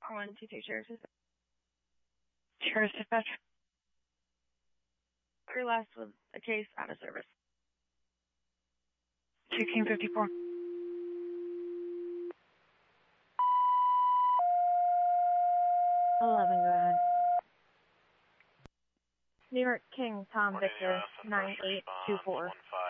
122 Sheriff's Dispatch. Sheriff's Dispatch. Your last was a case out of service. 1654. Go ahead. New York King, Tom Victor, 9824.